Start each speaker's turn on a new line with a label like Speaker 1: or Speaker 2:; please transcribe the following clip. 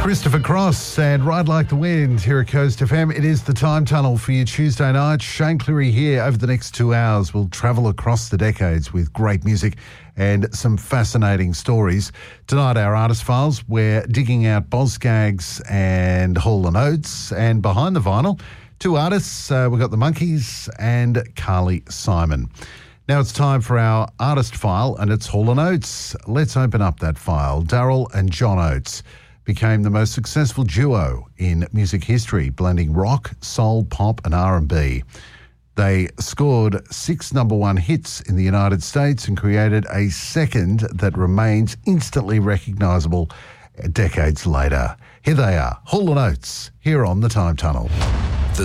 Speaker 1: Christopher Cross and Ride Like the Wind here at Coast FM. It is the Time Tunnel for your Tuesday night. Shane Cleary here. Over the next 2 hours, we'll travel across the decades with great music and some fascinating stories. Tonight, our Artist Files, we're digging out Boz Scaggs and Hall & Oates. And behind the vinyl, two artists. We've got the Monkees and Carly Simon. Now it's time for our Artist File, and it's Hall & Oates. Let's open up that file. Daryl and John Oates became the most successful duo in music history, blending rock, soul, pop and R&B. They scored 6 number one hits in the United States and created a second that remains instantly recognisable decades later. Here they are, Hall & Oates, here on the Time Tunnel.